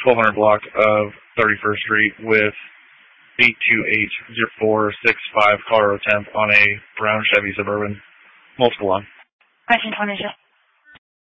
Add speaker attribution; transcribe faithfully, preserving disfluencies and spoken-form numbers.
Speaker 1: twelve hundred block of thirty-first Street with eight two eight zero four six five Colorado tenth on a brown Chevy Suburban. Multiple on.
Speaker 2: Question twenty-two.